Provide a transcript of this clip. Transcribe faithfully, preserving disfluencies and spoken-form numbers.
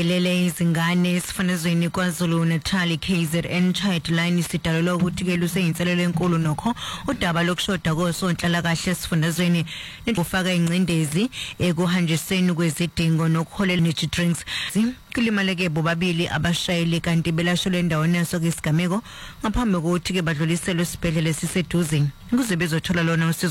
Lele izingane esifanezweni kwaZulu Natal K Z N Childline sidalelwa ukuthi ke luseyinselelo enkulu nokho udaba lokushoda kosonhlala kahle esifundazweni ufaka ingcindezi ekuhanjiseni kwezidingo nokholela energy drinks kulimaleke bobabili abashayeli kanti belashelwe endaweni yaso ke isigameko ngaphambi kokuthi ke badluliselwe esibhedlela siseduze ukuze bezothola lona